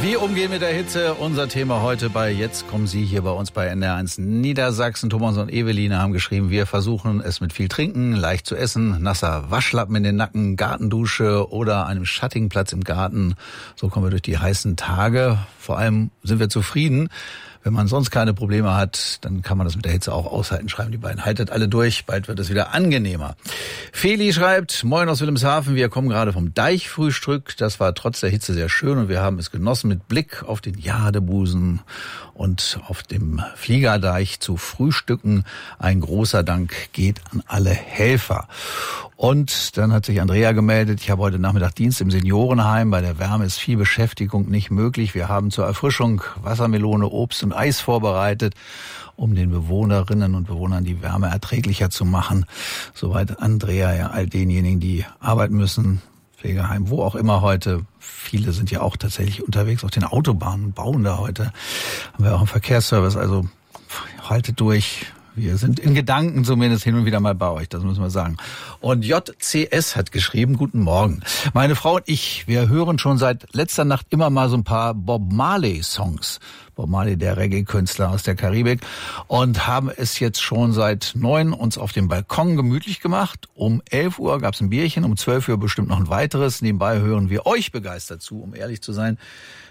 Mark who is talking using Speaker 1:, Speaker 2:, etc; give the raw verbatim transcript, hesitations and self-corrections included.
Speaker 1: Wie umgehen mit der Hitze? Unser Thema heute bei Jetzt kommen Sie hier bei uns bei N D R eins Niedersachsen. Thomas und Eveline haben geschrieben, wir versuchen es mit viel Trinken, leicht zu essen, nasser Waschlappen in den Nacken, Gartendusche oder einem schattigen Platz im Garten. So kommen wir durch die heißen Tage. Vor allem sind wir zufrieden. Wenn man sonst keine Probleme hat, dann kann man das mit der Hitze auch aushalten, schreiben die beiden. Haltet alle durch, bald wird es wieder angenehmer. Feli schreibt, moin aus Wilhelmshaven, wir kommen gerade vom Deichfrühstück. Das war trotz der Hitze sehr schön und wir haben es genossen mit Blick auf den Jadebusen und auf dem Fliegerdeich zu frühstücken. Ein großer Dank geht an alle Helfer. Und dann hat sich Andrea gemeldet, ich habe heute Nachmittag Dienst im Seniorenheim. Bei der Wärme ist viel Beschäftigung nicht möglich. Wir haben zur Erfrischung Wassermelone, Obst und Eis vorbereitet, um den Bewohnerinnen und Bewohnern die Wärme erträglicher zu machen. Soweit Andrea, ja, all denjenigen, die arbeiten müssen, Pflegeheim, wo auch immer heute. Viele sind ja auch tatsächlich unterwegs auf den Autobahnen und bauen da heute. Haben wir auch einen Verkehrsservice, also haltet durch. Wir sind in Gedanken zumindest hin und wieder mal bei euch, das müssen wir sagen. Und J C S hat geschrieben, guten Morgen. Meine Frau und ich, wir hören schon seit letzter Nacht immer mal so ein paar Bob Marley-Songs. Bob Marley, der Reggae-Künstler aus der Karibik. Und haben es jetzt schon seit neun uns auf dem Balkon gemütlich gemacht. Um elf Uhr gab's ein Bierchen, um zwölf Uhr bestimmt noch ein weiteres. Nebenbei hören wir euch begeistert zu, um ehrlich zu sein.